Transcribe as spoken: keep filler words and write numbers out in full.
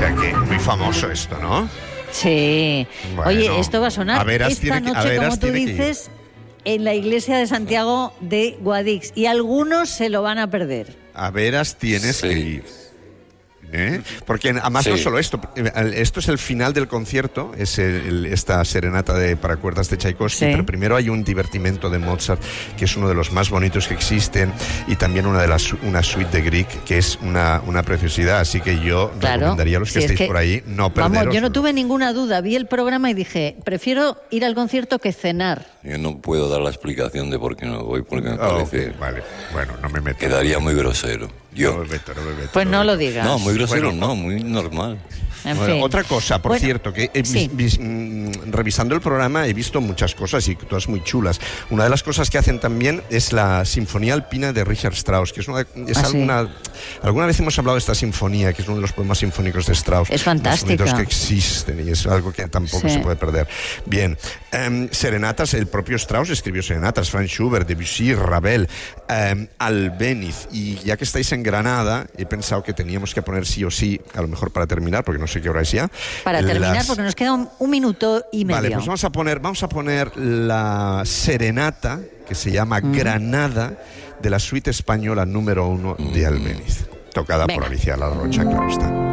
sea que muy famoso esto, ¿no? Sí. Bueno, oye, esto va a sonar a veras esta tiene que- a noche, veras como tú tiene que ir. dices, en la iglesia de Santiago de Guadix. Y algunos se lo van a perder. A veras tienes Sí. que ir. ¿Eh? Porque además Sí. no solo esto, esto es el final del concierto, es el- el- esta serenata de, para cuerdas de Tchaikovsky, Sí. pero primero hay un divertimento de Mozart, que es uno de los más bonitos que existen, y también una de las una suite de Grieg, que es una, una preciosidad, así que yo Claro. recomendaría a los que Si es estéis que- por ahí no perderos. Vamos, yo no tuve ninguna duda. Vi el programa y dije, prefiero ir al concierto que cenar. Yo no puedo dar la explicación de por qué no voy, porque me Oh, parece ok, vale, bueno, no me meto. quedaría muy grosero. No Yo. me meto, no me meto. Pues no me lo meto. digas. No, muy grosero Bueno, no, muy normal. En Bueno, fin. otra cosa, por Bueno, cierto, que he sí. vis- vis- mm, revisando el programa he visto muchas cosas y todas muy chulas. Una de las cosas que hacen también es la Sinfonía Alpina de Richard Strauss, que es, una, es Ah, sí. alguna, alguna vez hemos hablado de esta sinfonía, que es uno de los poemas sinfónicos de Strauss. Es fantástica. Los bonitos que existen y es algo que tampoco Sí. se puede perder. Bien, em, serenatas, el propio Strauss escribió serenatas, Franz Schubert, Debussy, Ravel, em, Albéniz. Y ya que estáis en Granada, he pensado que teníamos que poner sí o sí, a lo mejor para terminar, porque no sé qué hora es ya. Para terminar, las- porque nos queda un, un minuto y medio. Vale, pues vamos a poner, vamos a poner la serenata que se llama Mm. Granada de la suite española número uno de Albéniz, tocada Venga. por Alicia La Rocha, claro está.